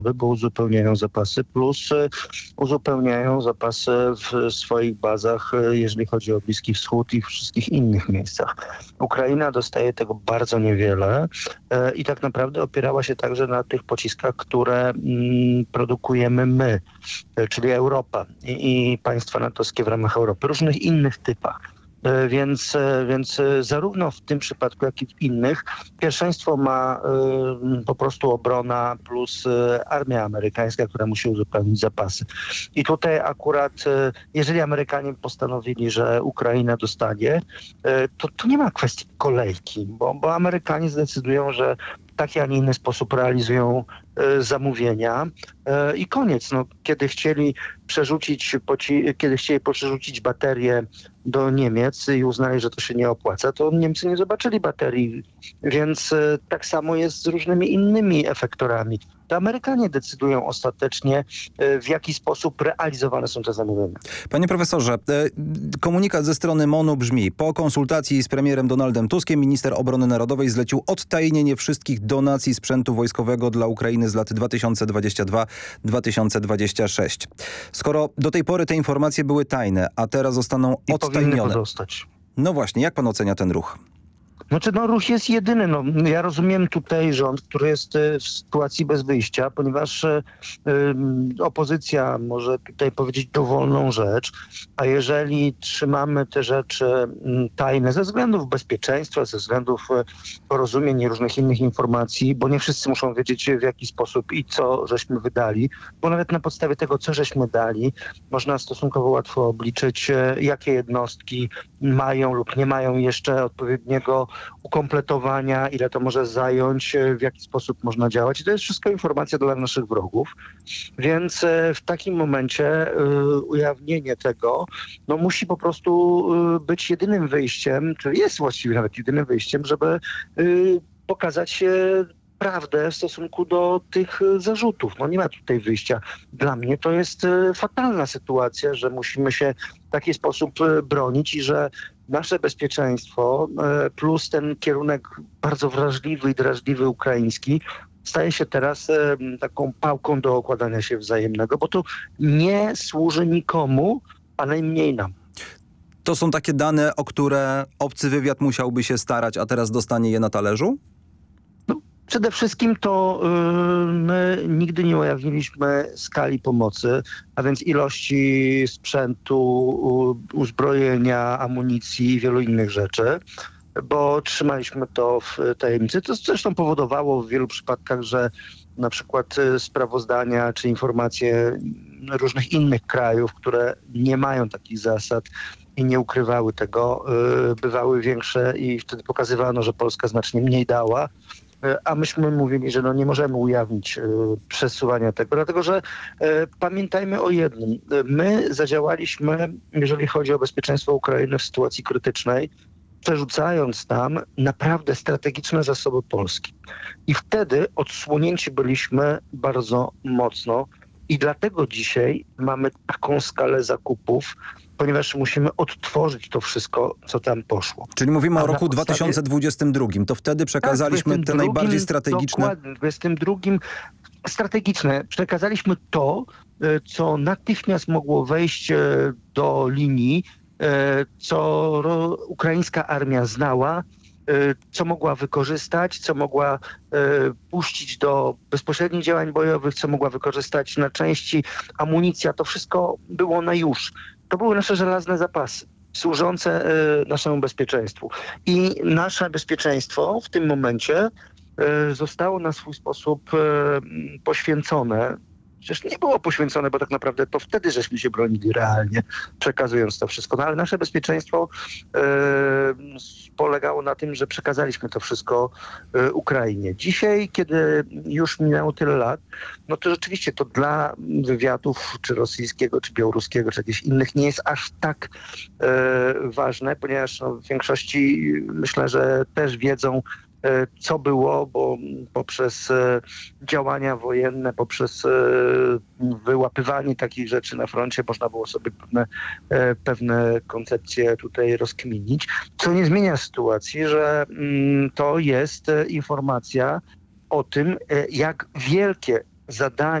bo uzupełniają zapasy, plus uzupełniają zapasy w swoich bazach, jeżeli chodzi o Bliski Wschód i w wszystkich innych miejscach. Ukraina dostaje tego bardzo niewiele i tak naprawdę opierała się także na tych pociskach, które produkujemy my, czyli Europa i państwa natowskie w ramach Europy, różnych innych typach. Więc zarówno w tym przypadku, jak i w innych pierwszeństwo ma po prostu obrona plus armia amerykańska, która musi uzupełnić zapasy. I tutaj akurat, jeżeli Amerykanie postanowili, że Ukraina dostanie, to nie ma kwestii kolejki, bo Amerykanie zdecydują, że w taki, a nie inny sposób realizują zamówienia i koniec. No, kiedy chcieli przerzucić baterie do Niemiec i uznali, że to się nie opłaca, to Niemcy nie zobaczyli baterii. Więc tak samo jest z różnymi innymi efektorami. To Amerykanie decydują ostatecznie, w jaki sposób realizowane są te zamówienia. Panie profesorze, komunikat ze strony MON-u brzmi: po konsultacji z premierem Donaldem Tuskiem minister obrony narodowej zlecił odtajnienie wszystkich donacji sprzętu wojskowego dla Ukrainy z lat 2022-2026. Skoro do tej pory te informacje były tajne, a teraz zostaną odtajnione. No właśnie, jak pan ocenia ten ruch? Znaczy, ruch jest jedyny. Ja rozumiem tutaj rząd, który jest w sytuacji bez wyjścia, ponieważ opozycja może tutaj powiedzieć dowolną rzecz, a jeżeli trzymamy te rzeczy tajne ze względów bezpieczeństwa, ze względów porozumień i różnych innych informacji, bo nie wszyscy muszą wiedzieć, w jaki sposób i co żeśmy wydali, bo nawet na podstawie tego, co żeśmy dali, można stosunkowo łatwo obliczyć, jakie jednostki mają lub nie mają jeszcze odpowiedniego ukompletowania, ile to może zająć, w jaki sposób można działać. I to jest wszystko informacja dla naszych wrogów. Więc w takim momencie ujawnienie tego musi po prostu być jedynym wyjściem, czyli jest właściwie nawet jedynym wyjściem, żeby pokazać prawdę w stosunku do tych zarzutów. Nie ma tutaj wyjścia. Dla mnie to jest fatalna sytuacja, że musimy się w taki sposób bronić i że nasze bezpieczeństwo plus ten kierunek bardzo wrażliwy i drażliwy ukraiński staje się teraz taką pałką do okładania się wzajemnego, bo to nie służy nikomu, a najmniej nam. To są takie dane, o które obcy wywiad musiałby się starać, a teraz dostanie je na talerzu? Przede wszystkim to my nigdy nie ujawniliśmy skali pomocy, a więc ilości sprzętu, uzbrojenia, amunicji i wielu innych rzeczy, bo trzymaliśmy to w tajemnicy. To zresztą powodowało w wielu przypadkach, że na przykład sprawozdania czy informacje różnych innych krajów, które nie mają takich zasad i nie ukrywały tego, bywały większe i wtedy pokazywano, że Polska znacznie mniej dała. A myśmy mówili, że nie możemy ujawnić przesuwania tego, dlatego że pamiętajmy o jednym. My zadziałaliśmy, jeżeli chodzi o bezpieczeństwo Ukrainy w sytuacji krytycznej, przerzucając tam naprawdę strategiczne zasoby Polski. I wtedy odsłonięci byliśmy bardzo mocno i dlatego dzisiaj mamy taką skalę zakupów, ponieważ musimy odtworzyć to wszystko, co tam poszło. Czyli mówimy o roku 2022. To wtedy przekazaliśmy te najbardziej strategiczne... Dokładnie, w 2022 strategiczne. Przekazaliśmy to, co natychmiast mogło wejść do linii, co ukraińska armia znała, co mogła wykorzystać, co mogła puścić do bezpośrednich działań bojowych, co mogła wykorzystać na części, amunicja. To wszystko było na już. To były nasze żelazne zapasy, służące naszemu bezpieczeństwu. I nasze bezpieczeństwo w tym momencie zostało na swój sposób poświęcone. Przecież nie było poświęcone, bo tak naprawdę to wtedy żeśmy się bronili realnie, przekazując to wszystko. Ale nasze bezpieczeństwo polegało na tym, że przekazaliśmy to wszystko Ukrainie. Dzisiaj, kiedy już minęło tyle lat, to rzeczywiście to dla wywiadów czy rosyjskiego, czy białoruskiego, czy jakichś innych nie jest aż tak ważne, ponieważ w większości myślę, że też wiedzą, co było, bo poprzez działania wojenne, poprzez wyłapywanie takich rzeczy na froncie można było sobie pewne koncepcje tutaj rozkminić, co nie zmienia sytuacji, że to jest informacja o tym, jak wielkie zadanie